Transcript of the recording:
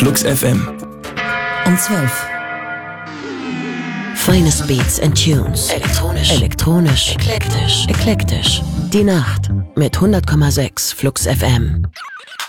Flux FM. Um 12. Finest Beats and Tunes. Elektronisch. Eklektisch. Die Nacht mit 100,6 Flux FM.